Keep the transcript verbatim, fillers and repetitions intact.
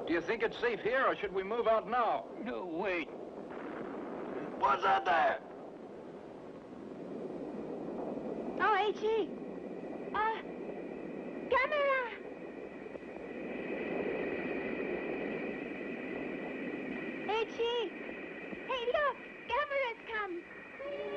Do you think it's safe here, or should we move out now? No, wait. What's that there? Oh, H E. Uh, camera. H E.